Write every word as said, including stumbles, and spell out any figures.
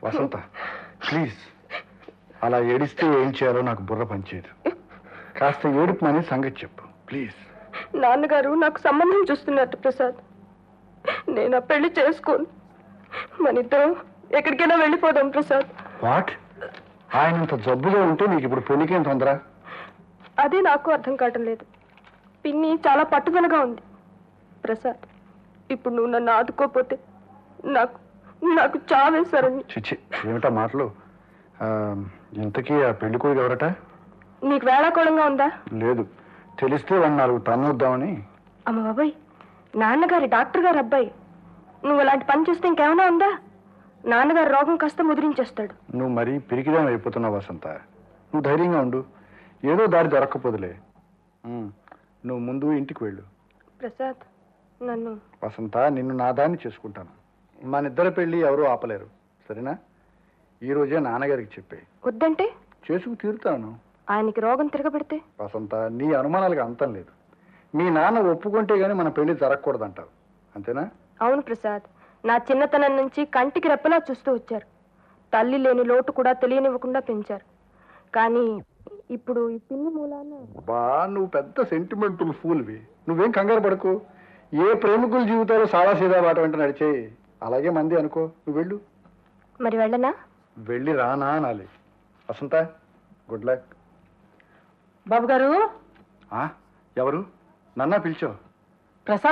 వసంత please, అలా ఏడిస్తే ఏం చేయాలో నాకు బుర్ర పనిచేయదు. కాస్త ఏడుపు అని సంగతి చెప్పు ప్లీజ్. నాన్నగారు నాకు సంబంధం చూస్తున్నట్టు ప్రసాద్. నేను ఆ పెళ్లి చేసుకోను. మన ఇద్దరం ఎక్కడికైనా వెళ్ళిపోదాం ప్రసాద్. వాట్? ఆయనంత జబ్బుగా ఉంటే నీకు ఇప్పుడు పెళ్లికేం తొందర? అదే నాకు అర్థం కావటం లేదు. పిన్ని చాలా పట్టుదలగా ఉంది. ప్రసాద్, ఇప్పుడు నువ్వు నన్ను ఆదుకోపోతే నాకు నాకు చావేశారని. చిచ్చి, ఏమిటా మాటలు? ఇంతకీ ఆ పెళ్లి కొడుకు ఎవరట? నీకు వేళాకోళంగా ఉందా? లేదు, తెలిస్తే వాడు నాలుగు తన్నుద్దామని. అమ్మ బాబాయ్, నాన్నగారి డాక్టర్ గారు అబ్బాయి. నువ్వు అలాంటి పని చేస్తే ఇంకేమైనా ఉందా? నాన్నగారు రోగం కాస్త ముదిరించేస్తాడు. నువ్వు మరీ పిరికిదాం అయిపోతున్నావు వసంత. నువ్వు ధైర్యంగా ఉండు, ఏదో దారి దొరక్కపోదులే. నువ్వు ముందు ఇంటికి వెళ్ళు. ప్రసాద్, నన్ను వసంత, నిన్ను నా దాన్ని చేసుకుంటాను. మన ఇద్దరి పెళ్లి ఎవరూ ఆపలేరు, సరేనా? ఈ రోజే నాన్నగారికి చెప్పే. వద్దంటే? చేసుకు తీరుతాను. ఆయనకి రోగం తిరగబెడితే? వసంత, నీ అనుమానాలకు అంతం లేదు. మీ నాన్న ఒప్పుకుంటే గానీ మన పెళ్లి జరగకూడదంటావు, అంతేనా? అవును ప్రసాద్, నా చిన్నతనం నుంచి కంటికి రెప్పలా చూస్తూ వచ్చారు. తల్లి లేని లోటు కూడా తెలియనివ్వకుండా పెంచారు. కానీ ఇప్పుడు ఈ పిన్ని మూలాన... బా, నువ్వు పెద్ద సెంటిమెంటల్ ఫూల్వి. నువ్వేం కంగారు పడకు. ఏ ప్రేమికుల జీవితాలు సాదా సీదా వాటి వెంట నడిచేయి. అలాగే మంది అనుకో. నువ్వు వెళ్ళు. మరి వెళ్ళనా? వెళ్ళి రానా అనాలి. వసంత, గుడ్ లక్. బాబు గారు. ఎవరు? నన్నా పిలిచావు? ప్రసాద్